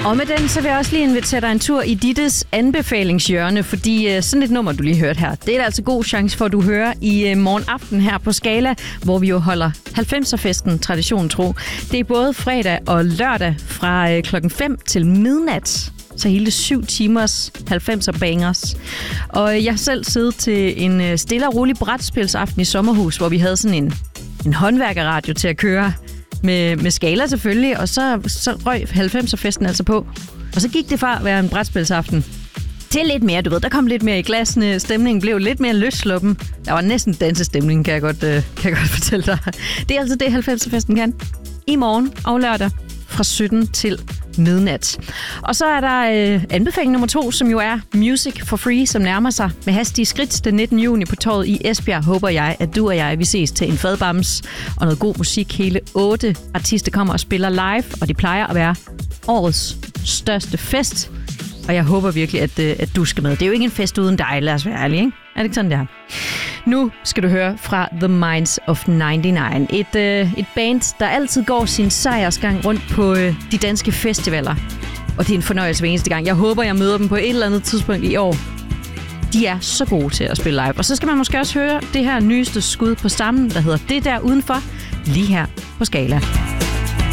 Og med den, så vil jeg også lige invitere dig en tur i Dittes anbefalingshjørne, fordi sådan et nummer, du lige hørte her, det er der altså god chance for, at du hører i morgen aften her på Scala, hvor vi jo holder 90'er-festen tradition tro. Det er både fredag og lørdag fra klokken 5 til midnat. Så hele 7 timers 90'er bangers. Og jeg har selv siddet til en stille og rolig brætspilsaften i sommerhus, hvor vi havde sådan en håndværkerradio til at køre med Scala selvfølgelig, og så røg 90'er-festen altså på. Og så gik det fra at være en brætspilsaften til lidt mere, du ved. Der kom lidt mere i glasene, stemningen blev lidt mere løssluppen. Der var næsten dansestemning, kan jeg godt fortælle dig. Det er altså det, 90'er-festen kan. I morgen og lørdag fra 17 til midnat. Og så er der anbefaling nummer 2, som jo er Music for Free, som nærmer sig med hastige skridt den 19. juni på Torvet i Esbjerg. Håber jeg, at du og jeg vi ses til en fadbams og noget god musik. Hele 8 artister kommer og spiller live, og det plejer at være årets største fest. Og jeg håber virkelig, at du skal med. Det er jo ikke en fest uden dig, lad os være ærlige, ikke? Er det ikke sådan, det er? Nu skal du høre fra The Minds of 99. Et band, der altid går sin sejrsgang rundt på de danske festivaler. Og det er en fornøjelse hver eneste gang. Jeg håber, jeg møder dem på et eller andet tidspunkt i år. De er så gode til at spille live. Og så skal man måske også høre det her nyeste skud på stammen, der hedder Det der udenfor, lige her på Scala.